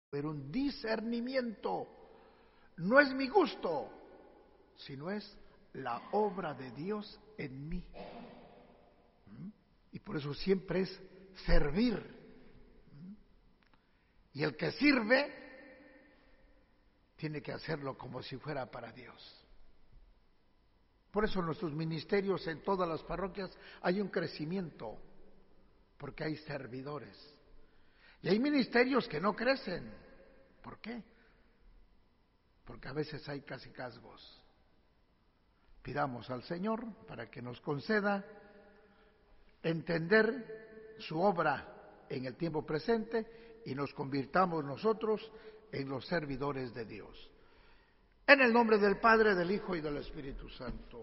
Pero un discernimiento. No es mi gusto, sino es la obra de Dios en mí. Y por eso siempre es servir. Y el que sirve tiene que hacerlo como si fuera para Dios. Por eso en nuestros ministerios, en todas las parroquias, hay un crecimiento, porque hay servidores. Y hay ministerios que no crecen. ¿Por qué? Porque a veces hay cacicazgos. Pidamos al Señor para que nos conceda entender su obra en el tiempo presente y nos convirtamos nosotros en los servidores de Dios. En el nombre del Padre, del Hijo y del Espíritu Santo.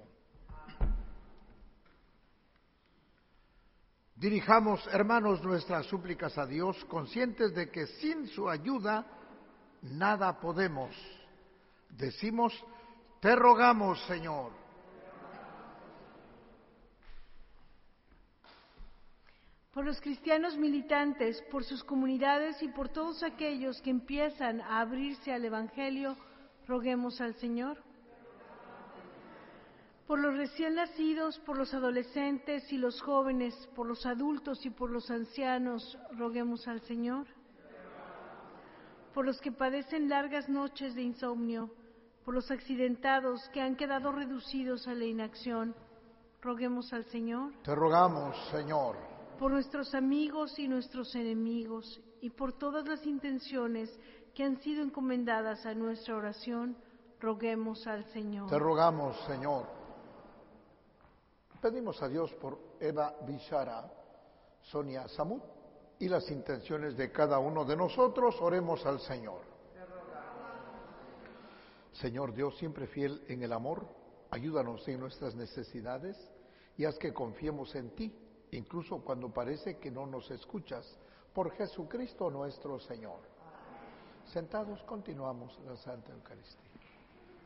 Dirijamos, hermanos, nuestras súplicas a Dios, conscientes de que sin su ayuda nada podemos. Decimos, te rogamos, Señor. Por los cristianos militantes, por sus comunidades y por todos aquellos que empiezan a abrirse al Evangelio, roguemos al Señor. Por los recién nacidos, por los adolescentes y los jóvenes, por los adultos y por los ancianos, roguemos al Señor. Por los que padecen largas noches de insomnio, por los accidentados que han quedado reducidos a la inacción, roguemos al Señor. Te rogamos, Señor. Por nuestros amigos y nuestros enemigos, y por todas las intenciones que han sido encomendadas a nuestra oración, roguemos al Señor. Te rogamos, Señor. Pedimos a Dios por Eva Bishara, Sonia Samut y las intenciones de cada uno de nosotros. Oremos al Señor. Señor Dios, siempre fiel en el amor, ayúdanos en nuestras necesidades y haz que confiemos en ti, incluso cuando parece que no nos escuchas, por Jesucristo nuestro Señor. Sentados continuamos la Santa Eucaristía.